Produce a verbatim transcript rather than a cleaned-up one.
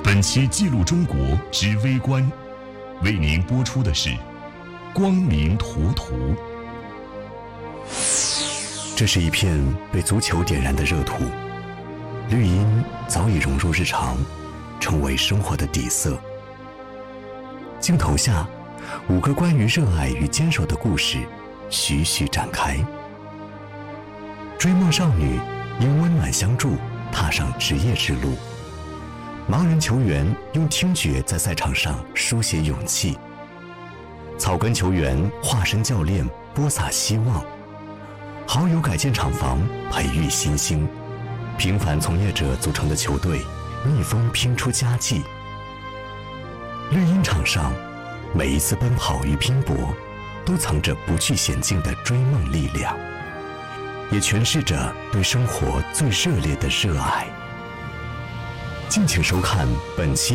本期记录中国之微观，为您播出的是光明图图。 这是一片被足球点燃的热土，绿茵早已融入日常，成为生活的底色。镜头下，五个关于热爱与坚守的故事徐徐展开。追梦少女因温暖相助踏上职业之路，盲人球员用听觉在赛场上书写勇气，草根球员化身教练播撒希望，好友改建厂房培育新星，平凡从业者组成的球队逆风拼出佳绩。绿茵场上，每一次奔跑与拼搏都藏着不惧险境的追梦力量，也诠释着对生活最热烈的热爱。敬请收看本期